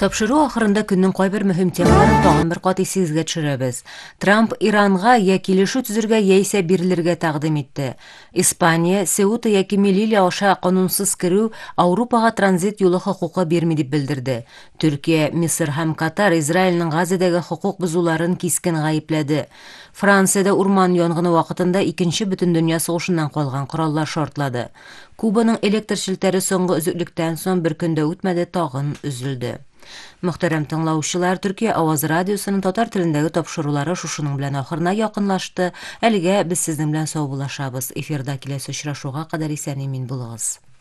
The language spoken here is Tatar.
Тапшыру ахырында көннең кайбер мөһим темаларын тагын бер кат исегезгә төшерәбез. Трамп Иранга я килешү төзергә яисә бирелергә тәкъдим итте. Испания Сеута яки Мелилья аша канунсыз керү Ауропага транзит юлы хокукы бирми дип белдерде. Төркия, Мисыр һәм Катар Израильнең Газадагы хокук бузуларын кискен гаепләде. Франциядә урман янгыны вакытында Икенче бөтендөнья сугышыннан калган кораллар шартлады. Кубаның электр челтәре соңгы өзеклектән соң бер көндә үтмәде, тагын өзелде. Мөхтәрәм тыңлаучылар, Төркия Аваз радиосының татар телендәге тапшырулары шушының белән ахырына якынлашты. Әлегә без сезнең белән сау булашабыз. Эфирда киләсе очрашуга кадәр исән-имин булыгыз.